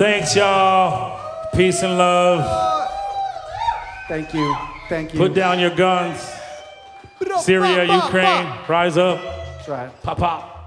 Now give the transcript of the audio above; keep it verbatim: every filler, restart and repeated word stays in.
Thanks, y'all. Peace and love. Thank you. Thank you. Put down your guns. Syria, Ukraine, rise up. That's right. Pop, pop.